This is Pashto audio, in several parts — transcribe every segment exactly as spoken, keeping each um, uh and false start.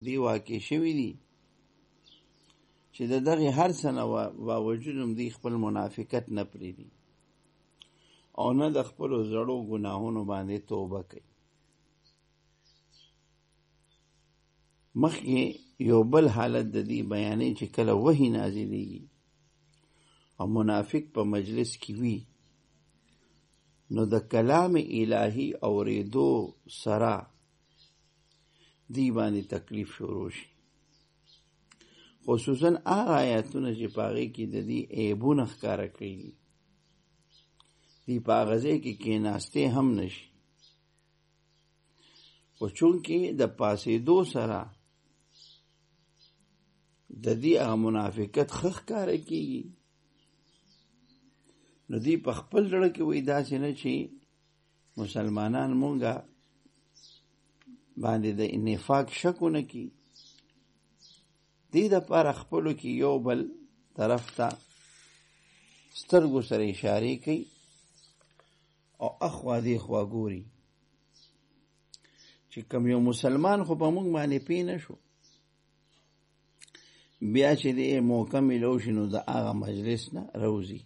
دی واقع شوي دي چې د دغه هر څه نه باوجود هم دی خپل منافقت نه پرېږدي او نه د خپلو زړو ګناهونو باندې توبه کوي. مخکې یو بل حالت د دې بیانې چې کله وحی نازلېږي او منافق په مجلس کې وي نو د کلام الهی اورېدو سره دی باندې تکلیف شروع شي، خصوصا هغه آیاتونه چې په هغې کې د دې عیبونه ښکاره کړي دی په هغه ځای کې کېناستی هم نشي، خو چونکې د پاسېدو سره د دې هغه منافقت ښه ښکاره کېږي نو دی په خپل زړه کې وایي داسې نه چې مسلمانان مونږه باندې د نفاق شک ونه کړي. دې دپاره خپلو کې یو بل طرف ته سترګو سره اشارې کوي او اخوا دې خوا ګوري چې کوم یو مسلمان خو په مونږ باندې پی نه شو، بیا چې دې موقع میلو شي نو د هغه مجلس نه روزي.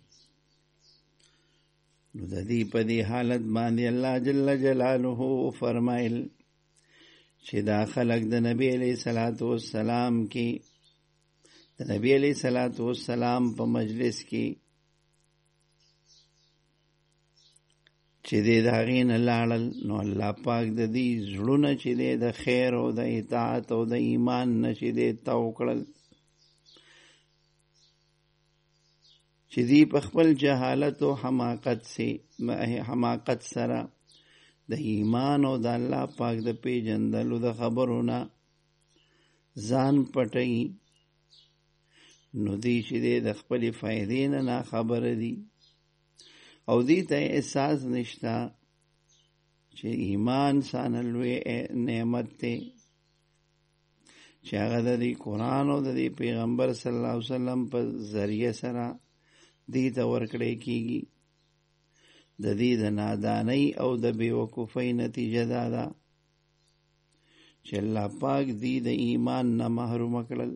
نو د دې په دې حالت باندې الله جل جلاله فرمایل چې دا خلق د نبی علیہ الصلوۃ والسلام کې د نبی علیہ الصلوۃ والسلام په مجلس کې چې دې د هغې نه لاړل نو الله پاک د دې زړونه چې دې د خیر او د اطاعت او د ایمان نه چې دې تاو کړل، چې دی په خپل جهالت او حماقت سي حماقت سره د ایمان او د الله پاک د پیژندلو د خبرونه ځان پټوي، نو دی چې دی د خپلې فایدې نه ناخبره دي او دی ته احساس نشته چې ایمان څانه لوی نعمت دی چې هغه د دې قرآن او د دې پیغمبر صلی الله علیه وسلم په ذریعه سره دی ته ورکړی کېږي. د دې د نادانۍ او د بېوقوفۍ نتیجه دا ده چې الله پاک دی د ایمان نه محرومه کړل.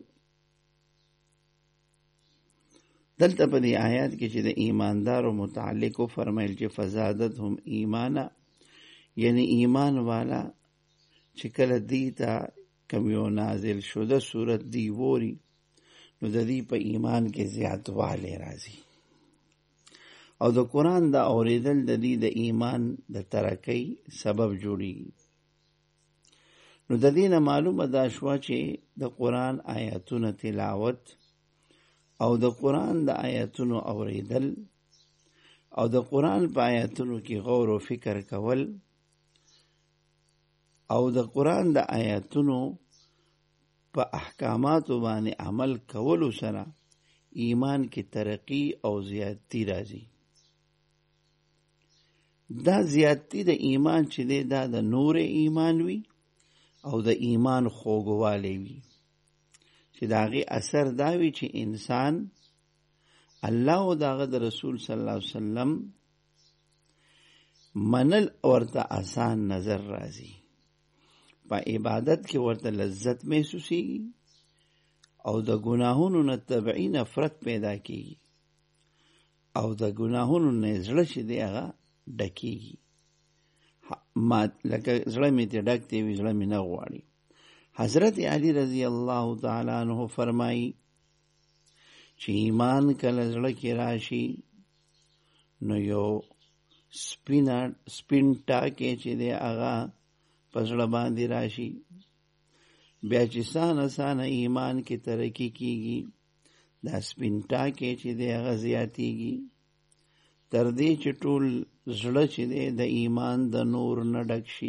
دلته په دې آیات کې چې د ایماندارو متعلق فرمایل چې فزادتهم ایمانا، یعنی ایمان والا چې کله دی ته کوم یو نازل شده صورت دی ووري نو د دې په ایمان کې زیاتوالی راځي او د قرآن د اورېدل د دې د ایمان د ترقۍ سبب جوړیږي. نو د دې نه معلومه دا شوه چې د قرآن آیاتونه تلاوت او د قرآن د آیاتونو اورېدل او د قرآن په آیاتونو کې غور و فکر کول او د قرآن د آیاتونو په احکاماتو باندې عمل کولو سره ایمان کې ترقی او زیاتي راځي. دا زیاتي د ایمان چې دی دا د نور ایمان وي او د ایمان خوږوالی وي چې د هغې اثر دا وي چې انسان الله او د هغه د رسول صلی الله علیه وسلم منل ورته آسان نظر راځي، په عبادت کې ورته لذت محسوسیږي او د ګناهونو نه طبعي نفرت پیدا کیږي او د ګناهونو نه زړه چې دی هغه ډکیږي، ما لکه زړه مې ته ډک دی وي زړه مې نه غواړي. حضرت علی رضی الله تعالی عنہ فرمایي چې ایمان کله زړه کې راشي نو یو سپینا سپین ټاکې چې دی هغه په زړه باندې راشي، بیا چې سانه سانه ایمان کې ترقی کیږي دا سپین ټاکې چې دی هغه زیاتیږي تر دې چې ټول زړه چې دی د ایمان د نور نه ډک شي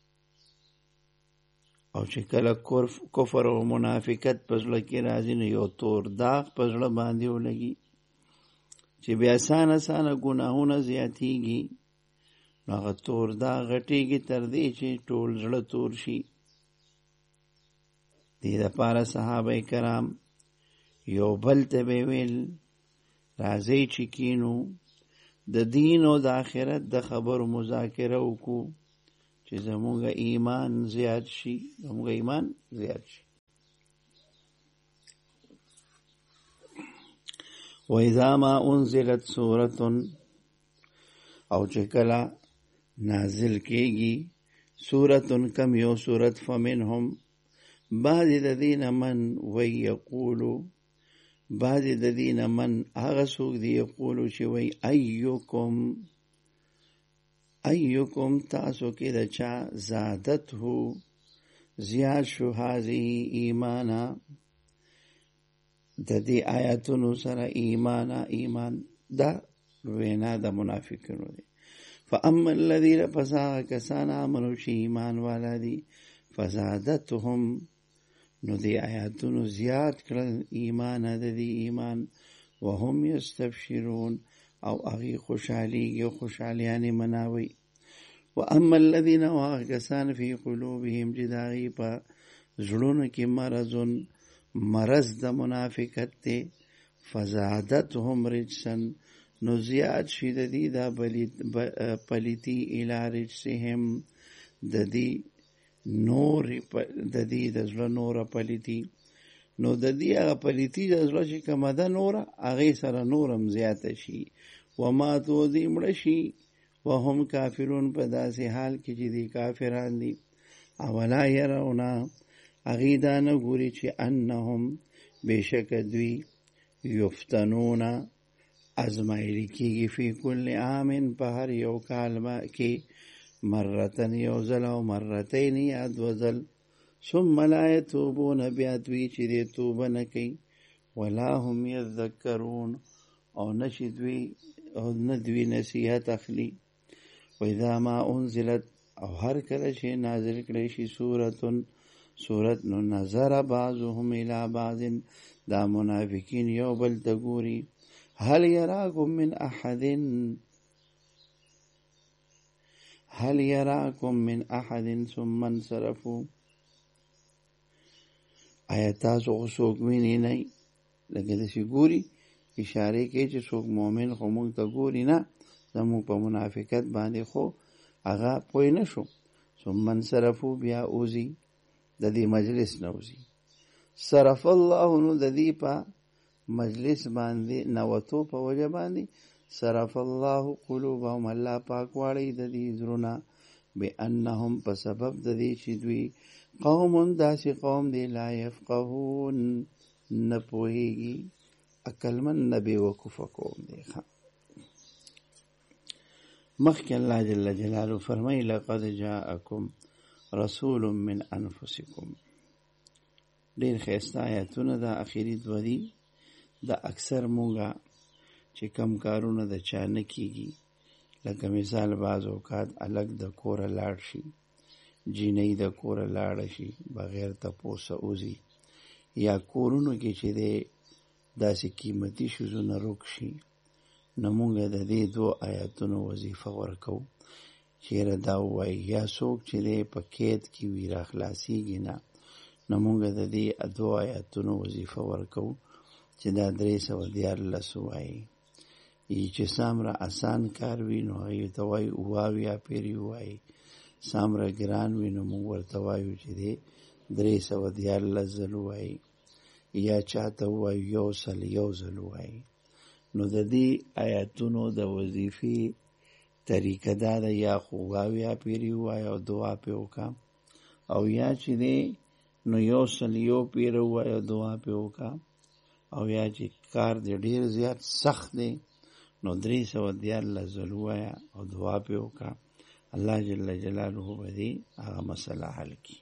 او چې کله کفر او منافقت په زړه کې راځي نو یو تور داغ په زړه باندې ولګي چې بیا سانه سانه ګناهونه زیاتیږي نو هغه تور داغ غټیږي تر دې چې ټول زړه تور شي. دې دپاره صحابه کرام یو بل ته به ویل راځئ چې کینو د دین او د آخرت د خبرو مذاکره وکړو چې زموږ ایمان زیات شي زموږ ایمان زیات شي. وَإِذَا مَا أُنزِلَتْ سُورَةٌ او چې کله نازل کېږي سورتن کم یو سورت فمنهم بعض د دین من وی یقولو بعض د دین من هغه څوک دی یقولو چې وی ایوکم ایوکم تاسو کې د چا زادته زیاد شو هذه ایمانا د دې آیاتونو سره ایمانا ایمان دا وینا د منافقینو دی. فاما الذین فسا کسان آمنوا چې ایمان والا دي فزادتهم نو دی آیاتونو زیاد کړل ایمان د دې ایمان وهم یستبشرون او هغه خوشحالیږي خوشحالیانه مناوي. واما الذین واکسان فی قلوبهم جداغي په زړونو کې مرضون مرض د منافقت ته فزادتهم رجسا نو زیاد شي د دې دا پلیتی الی رجسهم د دې نور د دې د زړه نور پلیتی نو د دې هغه پلیتی د زړه چې کومه ده نور هغه سره نورم زیاته شي وما تو دې مړ شي وهم کافرون په داسې حال کې چې دي کافران دي. اولا يرونه هغې دا نه ګوري چې انهم بېشک دوی یفتنون ازمایلی کېږي فی کل عام په هر یو کال کې مرتن یو ځل او مرتین یا دوه ځل ثم لا یتوبون بیا دوی چې دې توبه نه کوي ولا هم یذکرون او نشي دوی او نه دوی نصیحت اخلي. وإذا ما انزلت او هر کله چې نازل کړي شي سورتن سورت نو نظر بعضهم الى بعض دا منافقین یو بل ته ګوري هل یراکم من احد هل یراکم من احد ثم انصرفوا آیا تاسو څوک وینئ نه لکه داسې ګوري اشاره کوي چې څوک مؤمن خو موږ ته ګوري نه زموږ په منافقت باندې خو هغه پوه نه شو. ثم انصرفوا بیا اوزي د دې مجلس نه اوزي صرف الله نو د دې په مجلس باندې نوتو په وجه باندې صرف الله قلوبهم الله پاک واړی د دې زړونه بانهم په سبب د دې چې دوی قوم داسې قوم دی لا يفقهون نه پوهیږي عقلمن نه بیوقوف قوم دی. مخکې الله جل جلاله فرمایي لقد جاءکم رسول من انفسکم ډېر ښایسته آیاتونه د اخري دوه دي د اکثر مونږه چې کم کارونه د چا نه کېږي لکه مثال بعض اوقات الګ د کوره لاړ شي جینۍ د کوره لاړه شي بغیر تپوسه اوزي یا کورونو کې چې دی داسې قیمتي شیزونه روک شي نو مونږ د دې دوه آیاتونو وظیفه ورکو چیرې دا وایي یا څوک چې دی په قید کې وي راخلاصېږي نه نو مونږ د دې دوه آیاتونو وظیفه ورکو چې دا درې سوه دیارلس وایي چې څومره اسان کار وي نو هغې ته وایي اوه اویا پېرې ووایي څومره ګران وي نو موږ ورته وایو چې دی درې سوه دیارلس ځل ووایي یا چاته ووایو یو سل یو ځل ووایي. نو د دې آیاتونو د وظیفې طریقه دا ده یا خو اوه اویا پېرې ووایه او دعا پې وکړه او یا چې دی نو یو سل یو پېره ووایه او دعا پې وکړه او یا چې کار دې ډېر زیات سخت دی نو درې سوه دیارلس ځل ووایه او دعا پې وکړه الله جل جلاله به دې هغه مسله حل کړي.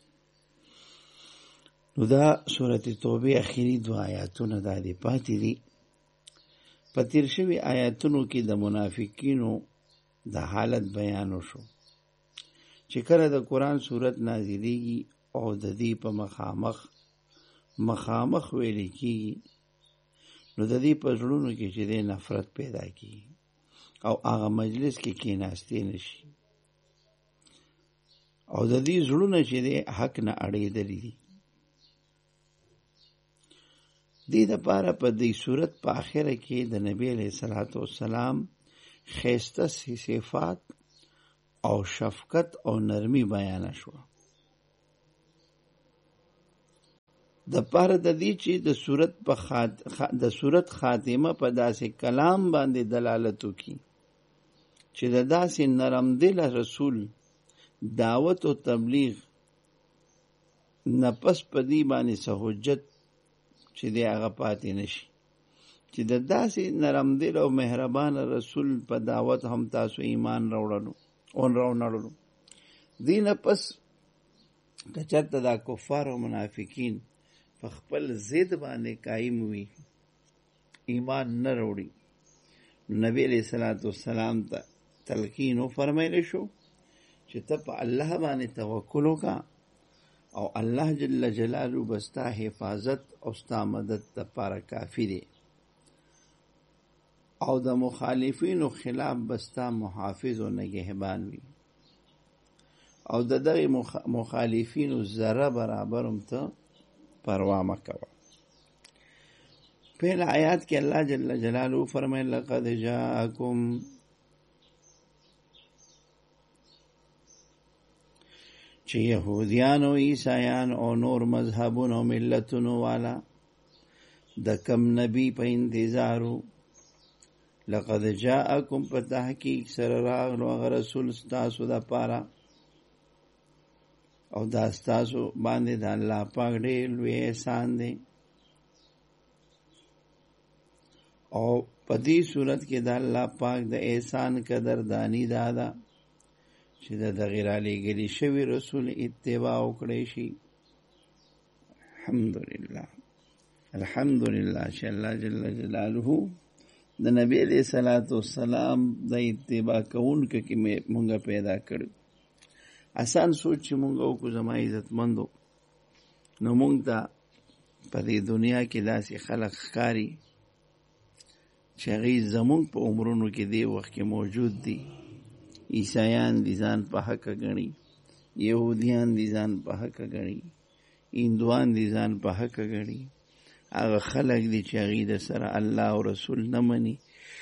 نو دا سورت توبه اخري دوه آیاتونه دا دي پاتې دي. په تیر شوي آیاتونو کې د منافقینو د حالت بیان وشو چې کله د قرآن سورت نازلیږي او د دې په مخامخ مخامخ ویل کېږي نو د دې په زړونو کې چې د نفرت پیدا کېږي او هغه مجلس کې کېناستې نه شي او د دې زړونه چې د حق نه اړېدلي دي. دې دپاره په دې صورت په آخره کې د نبی علیه الصلاة والسلام ښایسته صفات او شفقت او نرمی بیانه شوه. د پاره د دې چې د صورت په خات د صورت خاتمه په داسې کلام باندې دلالت وکړي چې د داسې نرم دل رسول دعوت او تبلیغ نفس په دې باندې سہوجت چې دی هغه پاتې نشي، چې د داسې نرم دل او مهربان رسول په دعوت هم تاسو ایمان راوړلو اون راوړلو. دین پس کچرته دا کفار او منافقین په خپل ضد باندې قائم وي، ایمان نه وروړي، نبی علیہ الصلوۃ والسلام ته تلقین فرمایلی شو چې ته په الله باندې توکل وکړه او الله جل جلاله بستا حفاظت او ستا مدد لپاره کافی دی، او د مخالفینو خلاف بستا محافظ او نگهبان وي، او د دغه مخالفینو ذره برابر هم ته پروا مه کوه. پہلا آیات کې الله جل جلاله فرمایي لقد جاءکم چې يهوديان او عیسایان او نور مذهبونو او ملتونو والا د کم نبی په انتظارو، لقد جاءکم په تحقیق سره راغلو هغه رسول ستاسو د پاره، او دا ستاسو باندې د الله پاک ډېر لوی احسان دی. او په دې صورت کې د الله پاک د احسان قدردانی دا ده چې د دغه را لېږلي شوي رسول اتباع وکړی شي. الحمدلله الحمدلله چې الله جل جلاله د نبی علیہ الصلوۃ والسلام د اتباع کوونکو کې مونږ پیدا کړو. آسان سوچ چې مونږ وکړو زما عزتمندو، نو مونږ ته په دې دنیا کې داسې خلق ښکاري چې هغوی زمونږ په عمرونو کې دې وخت کې موجود دي. عیسایان دي ځان په حقه ګڼي، یهودیان دي ځان په حقه ګڼي، هندوان دي ځان په حقه ګڼي. هغه خلق دي چې هغوی د سره الله او رسول نه مني،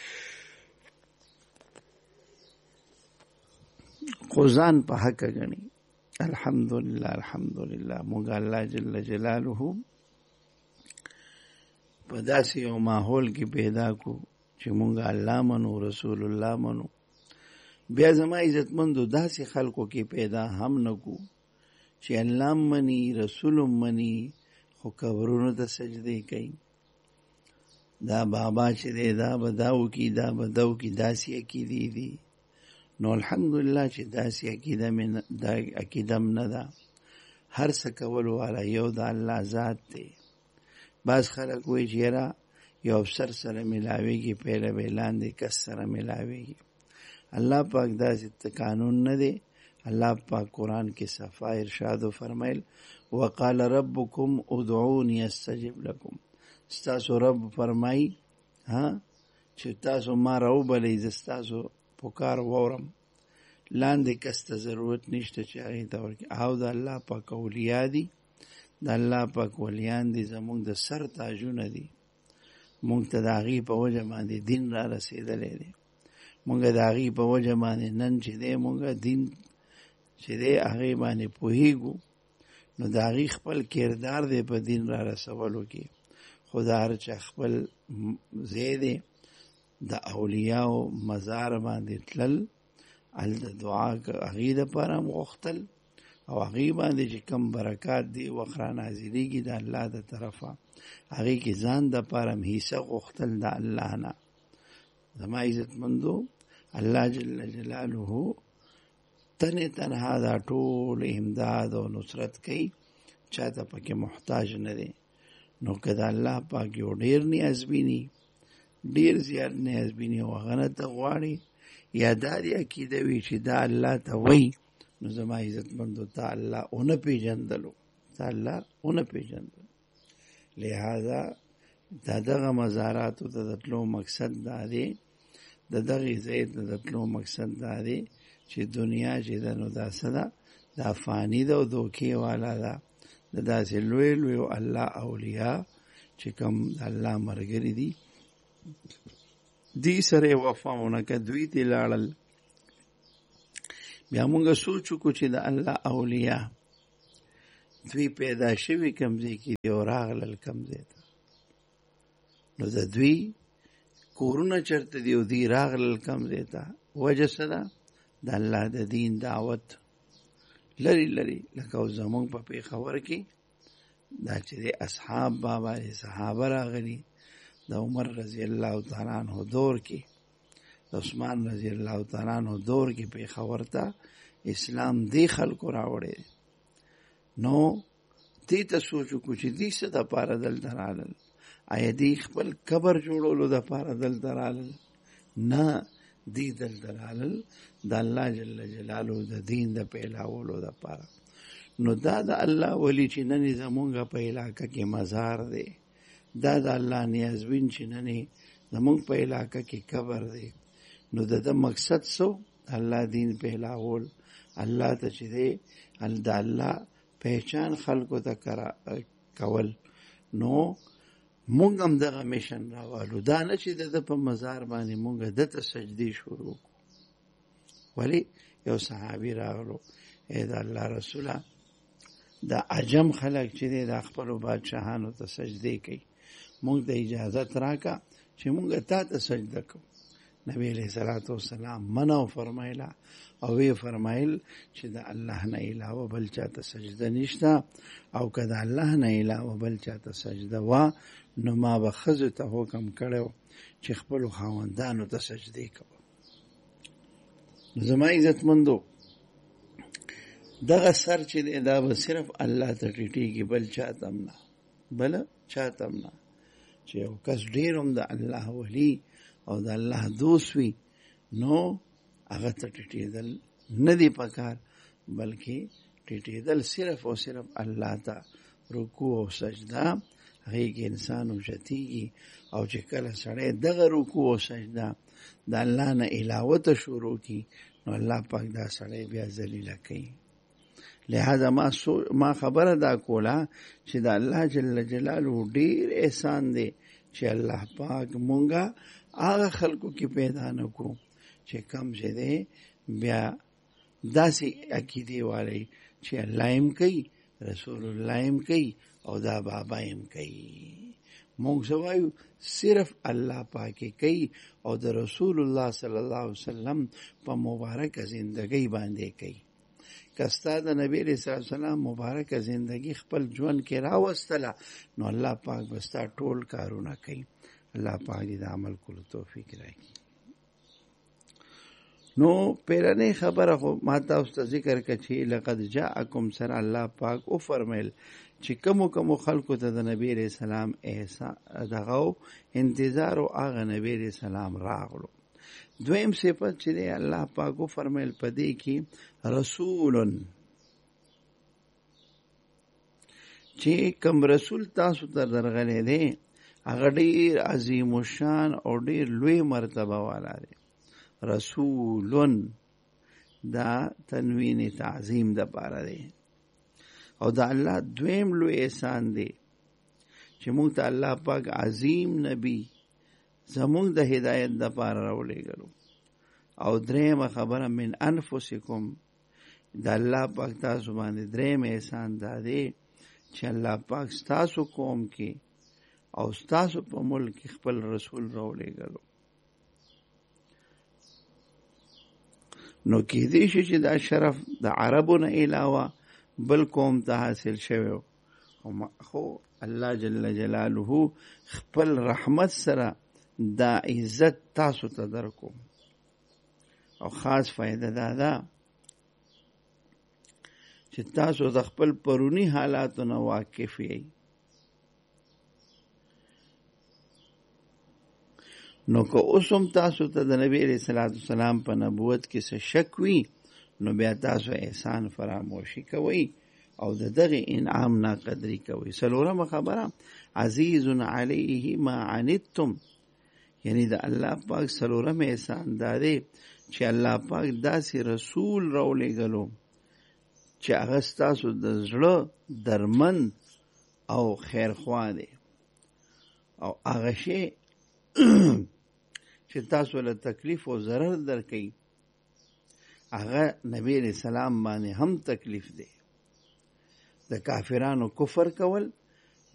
خو ځان په حقه ګڼي. الحمدلله الحمدلله مونږ الله جل جلاله په داسې یو ماحول کې پیدا کو چې مونږ الله منو، رسول الله منو. بیا زما عزتمندو داسې خلقو کې پیدا هم نه کو چې الله مني، رسول مني، خو قبرونو ته سجدې کوي. دا بابا چې دی دا به دا وکړي، دا به دا وکړي، داسې عقیدې دي. نو الحمدلله چې داسې عقیده مې دا عقیده م نه ده. هر څه کول والا یو د الله ذات دی. بعض خلک وایي چې یاره یو افسر سره ملاویږي، پیله به لاندې کس سره ملاویږي. الله پاک داسې قانون نه دی. الله پاک قرآن کې صفا ارشاد و فرمایل وقال ربکم ادعونی استجب لکم. ستاسو رب فرمایي ها چې تاسو ما راوبلئ زه ستاسو پکار وورم. لاندې کس ته ضرورت نشته چې هغې ته ورکړي. او د الله پاک اولیا دي، د الله پاک ولیان دي، زمونږ د سر تاجونه دي. مونږ ته د هغې په وجه باندې دین را رسېدلی دی. مونږ د هغې په وجه باندې نن چې دی مونږ دین چې دی هغې باندې پوهېږو. نو د هغې خپل کردار دی په دین را رسولو کې. خو د هر چا خپل ځای دی. د اولیاو مزار باندې تلل، هلته دعا هغې دپاره هم غوښتل، او هغې باندې چې کم برکات دی وخت را نازلېږي د الله د طرفه، هغې کې ځان دپاره هم حصه غوښتل د الله نه. زما عزتمندو الله جل جلاله تنه تنها دا ټول امداد او نصرت کوي، چاته پکې محتاج نه دی. نو که د الله پاک یو ډېر نیازبیني، ډېر زیات نیازبیني او هغه نه ته غواړي یا دا دې عقیده وي چې دا الله ته وایي، نو زما عزتمندو ته الله ونه پېژندلو، ته الله ونه پېژندلو. لہذا دا دغه مزاراتو ته د تلو مقصد دا دی، د دغې ځای ته د تلو مقصد دا دی چې دنیا چې ده نو دا څه ده، دا فاني ده او دوکې والا ده. د داسې لوی لوی الله اولیاء چې کوم د الله ملګري دي، دې سره یې وفا ونه کړه، دوی ته لاړل. بیا مونږ سوچ وکړو چې د الله اولیاء دوی پیدا شوي کمزې کې دی او راغلل کمزې ته، نو د دوی کورونه چرته دی او دوی راغلل کمزې ته. وجه څه ده؟ د الله د دین دعوت لري لري. لکه زمونږ په پېښور کې دا چې د اصحاب بابا صحابه راغلي، د عمر رضی الله تعالی عنہ دور کې، د عثمان رضی الله تعالی عنہ دور کې پېښور ته اسلام دی خلکو راوړی. نو دې ته سوچ وکړو چې دې څه دپاره دلته رالل؟ آیا دې خپل قبر جوړولو دپاره دلته رالل؟ نه، دې دلته رالل د الله جل جلاله د دین د پیلاولو دپاره. نو دا د الله ولی چې نن زمونږ په علاقه کې مزار دی، دا د الله نیازبین چې نن زمونږ په علاقه کې قبر دی. نو د ده مقصد څه؟ الله دین پیلاول، الله ته چې دی د الله پہچان خلکو ته کول. نو مونږ هم دغه میشن راوالو، دا نه چې د ده په مزار باندې مونږ ده ته سجدې شروع کړو. ولی یو صحابي راغلو، ای د الله رسوله دا عجم خلک چې دی د خپلو بادشاهانو ته سجدې کوي، مونږ ته اجازت راکا چې مونږ تا ته سجده کوو. نبی علیہ الصلوۃ والسلام منع فرمایله او وی فرمایل چې د الله نه علاوه بل چاته سجده نشته، او که د الله نه علاوه بل چاته سجده وا نو ما به ښځو ته حکم کړی چې خپلو خاوندانو ته سجدې کوه. زما عزتمندو، دغه سر چې دی دا به صرف الله ته ټیټېږي، بل چاته هم نه، بل چاته هم نه. چې یو کس ډېر هم د الله ولی او د الله دوست وي نو هغه ته ټیټېدل نه دی پکار، بلکې ټیټېدل صرف او صرف الله ته. رکوع او سجده هغې کې انسان اوچتېږي، او چې کله سړی دغه رکوع او سجده د الله نه علاوه ته شروع کړي نو الله پاک دا سړی بیا ذلیله کوي. لہذا ما ما خبره دا کوله چې د الله جل جلاله ډېر احسان دی چې الله پاک مونږه هغه خلکو کې پیدا نه کړو چې کم چې دی بیا داسې عقیدې والی چې الله هم کوي، رسول الله هم کوي، او دا بابا هم کوي. مونږ څه وایو؟ صرف الله پاکې کوي او د رسول الله صلی الله علیه وسلم په مبارکه زندګۍ باندې کوي. که ستا د نبی علیه السلام مبارکه زندگی خپل ژوند کې راوستله نو الله پاک به ستا ټول کارونه کوي. الله پاک دې د عمل کولو توفیق راکړي. نو پیرنۍ خبره خو ما تاسو ته ذکر کړه چې لقد جاءکم سره الله پاک او فرمایل چې کومو کومو خلکو ته د نبی علیه السلام احسان دغه انتظار او هغه نبی علیه السلام راغلو. دویم صفت چې دی الله پاک او فرمایل په دې کې رسولن، چې کوم رسول تاسو ته درغلی دی هغه ډېر عظیم الشان او ډېر لوی مرتبه والا دی. رسولن دا تنوین تعظیم د پاره دی. او دا الله دویم لوی احسان دی چې موږ ته الله پاک عظیم نبی زمونږ د هدایت د پاره راولېږلو. او درېیمه خبره من انفسکم، د الله پاک تاسو باندې درېیم احسان دا دی چې الله پاک ستاسو قوم کې او ستاسو په ملک کې خپل رسول راولېږلو. نو کېدی شي چې دا شرف د عربو نه علاوه بل قوم ته حاصل شوی، خو الله جل جلاله خپل رحمت سره دا عزت تاسو ته درکو. او خاص فائدہ دا ده چې تاسو د خپل پرونی حالاتو نه واقف یې. نو که اوس هم تاسو ته د نبی علیه السلام په نبوت کې څه شک وي نو بیا تاسو احسان فراموشي کوئ او د دغه انعام ناقدري کوئ. څلورمه خبره عزیز علیه ما عنتم، یعنی د الله پاک څلورم احسان دا دی چې الله پاک داسې رسول راولېږلو چې هغه ستاسو د زړه درمن او خیرخوا دی، او هغه شی چې تاسو له تکلیف او ضرر درکوي هغه نبی علیہ السلام باندې هم تکلیف دی. د کافرانو کفر کول